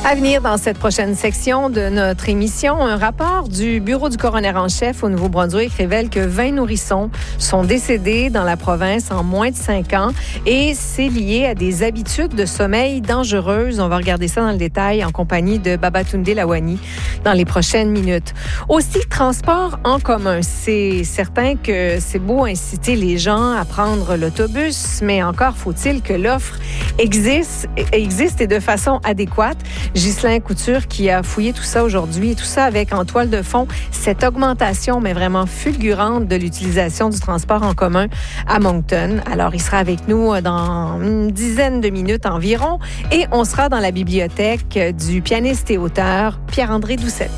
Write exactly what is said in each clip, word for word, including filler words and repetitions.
À venir dans cette prochaine section de notre émission, un rapport du bureau du coroner en chef au Nouveau-Brunswick révèle que vingt nourrissons sont décédés dans la province en moins de cinq ans et c'est lié à des habitudes de sommeil dangereuses. On va regarder ça dans le détail en compagnie de Babatunde Lawani dans les prochaines minutes. Aussi, transport en commun. C'est certain que c'est beau inciter les gens à prendre l'autobus, mais encore faut-il que l'offre existe, existe et de façon adéquate. Ghislain Couture qui a fouillé tout ça aujourd'hui et tout ça avec en toile de fond cette augmentation, mais vraiment fulgurante de l'utilisation du transport en commun à Moncton. Alors, il sera avec nous dans une dizaine de minutes environ et on sera dans la bibliothèque du pianiste et auteur Pierre-André Doucette.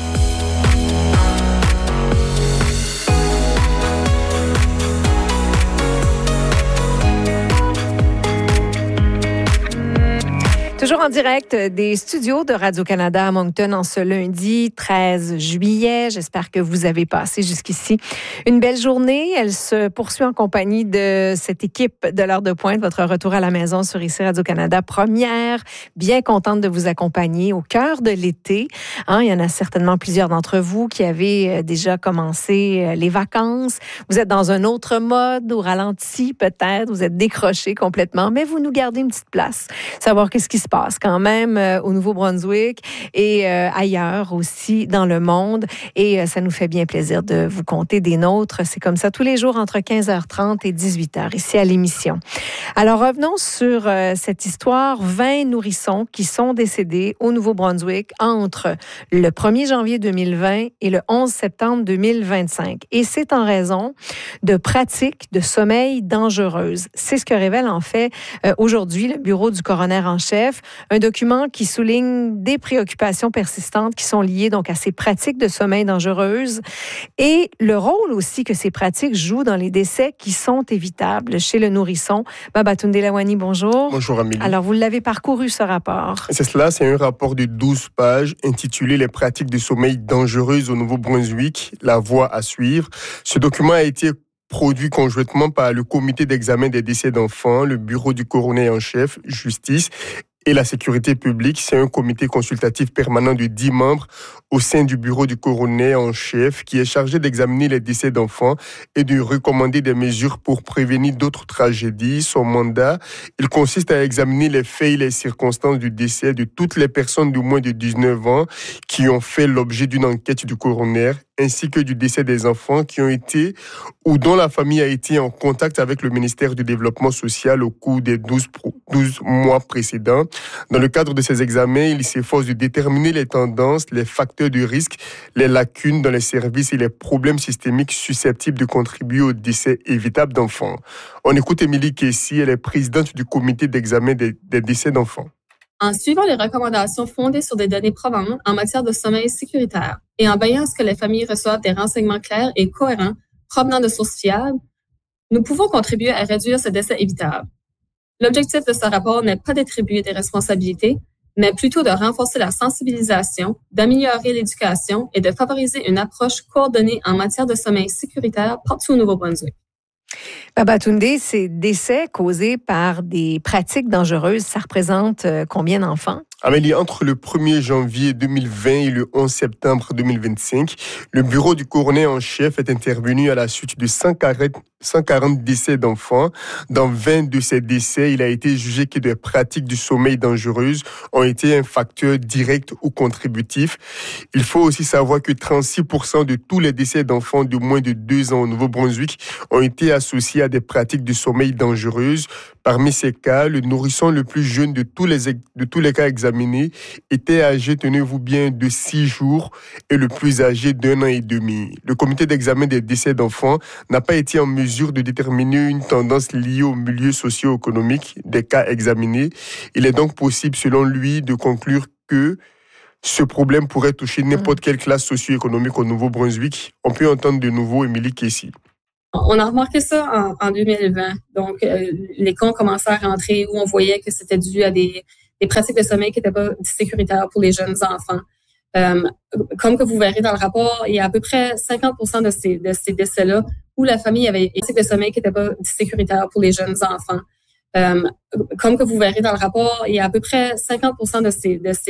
Toujours en direct des studios de Radio-Canada à Moncton en ce lundi treize juillet. J'espère que vous avez passé jusqu'ici une belle journée. Elle se poursuit en compagnie de cette équipe de l'heure de pointe. Votre retour à la maison sur ici Radio-Canada première. Bien contente de vous accompagner au cœur de l'été. Hein, il y en a certainement plusieurs d'entre vous qui avez déjà commencé les vacances. Vous êtes dans un autre mode, au ralenti peut-être. Vous êtes décroché complètement, mais vous nous gardez une petite place. Savoir qu'est-ce qui se passe quand même euh, au Nouveau-Brunswick et euh, ailleurs aussi dans le monde. Et euh, ça nous fait bien plaisir de vous conter des nôtres. C'est comme ça tous les jours entre quinze heures trente et dix-huit heures ici à l'émission. Alors revenons sur euh, cette histoire. vingt nourrissons qui sont décédés au Nouveau-Brunswick entre le premier janvier deux mille vingt et le onze septembre deux mille vingt-cinq. Et c'est en raison de pratiques de sommeil dangereuses. C'est ce que révèle en fait euh, aujourd'hui le bureau du coroner en chef. Un document qui souligne des préoccupations persistantes qui sont liées donc à ces pratiques de sommeil dangereuses et le rôle aussi que ces pratiques jouent dans les décès qui sont évitables chez le nourrisson. Babatunde Lawani, bonjour. Bonjour Amélie. Alors, vous l'avez parcouru ce rapport. C'est cela, c'est un rapport de douze pages intitulé « Les pratiques de sommeil dangereuses au Nouveau-Brunswick, la voie à suivre ». Ce document a été produit conjointement par le comité d'examen des décès d'enfants, le bureau du coroner en chef, justice et la sécurité publique. C'est un comité consultatif permanent de dix membres au sein du bureau du coroner en chef qui est chargé d'examiner les décès d'enfants et de recommander des mesures pour prévenir d'autres tragédies. Son mandat, il consiste à examiner les faits et les circonstances du décès de toutes les personnes de moins de dix-neuf ans qui ont fait l'objet d'une enquête du coroner, ainsi que du décès des enfants qui ont été ou dont la famille a été en contact avec le ministère du Développement social au cours des douze, douze mois précédents. Dans le cadre de ces examens, il s'efforce de déterminer les tendances, les facteurs de risque, les lacunes dans les services et les problèmes systémiques susceptibles de contribuer au décès évitable d'enfants. On écoute Émilie Kessy, elle est présidente du comité d'examen des, des décès d'enfants. En suivant les recommandations fondées sur des données probantes en matière de sommeil sécuritaire et en veillant à ce que les familles reçoivent des renseignements clairs et cohérents provenant de sources fiables, nous pouvons contribuer à réduire ce décès évitable. L'objectif de ce rapport n'est pas d'attribuer des responsabilités, mais plutôt de renforcer la sensibilisation, d'améliorer l'éducation et de favoriser une approche coordonnée en matière de sommeil sécuritaire partout au Nouveau-Brunswick. Babatunde, ces décès causés par des pratiques dangereuses, ça représente combien d'enfants? Amélie, entre le premier janvier deux mille vingt et le onze septembre deux mille vingt-cinq, le bureau du coroner en chef est intervenu à la suite de cent quarante décès d'enfants. Dans vingt de ces décès, il a été jugé que des pratiques du sommeil dangereuses ont été un facteur direct ou contributif. Il faut aussi savoir que trente-six pour cent de tous les décès d'enfants de moins de deux ans au Nouveau-Brunswick ont été associés à des pratiques de sommeil dangereuses. Parmi ces cas, le nourrisson le plus jeune de tous les, de tous les cas examinés était âgé, tenez-vous bien, de six jours et le plus âgé d'un an et demi. Le comité d'examen des décès d'enfants n'a pas été en mesure de déterminer une tendance liée au milieu socio-économique des cas examinés. Il est donc possible, selon lui, de conclure que ce problème pourrait toucher n'importe quelle classe socio-économique au Nouveau-Brunswick. On peut entendre de nouveau Émilie Kessy. On a remarqué ça en, en deux mille vingt. Donc, euh, les cas ont commencé à rentrer où on voyait que c'était dû à des, des pratiques de sommeil qui n'étaient pas sécuritaires pour les jeunes enfants. Euh, comme que vous verrez dans le rapport, il y a à peu près cinquante pour cent de ces, de ces décès-là où la famille avait des pratiques de sommeil qui n'étaient pas sécuritaires pour les jeunes enfants. Euh, comme que vous verrez dans le rapport, il y a à peu près cinquante pour cent de ces, de ces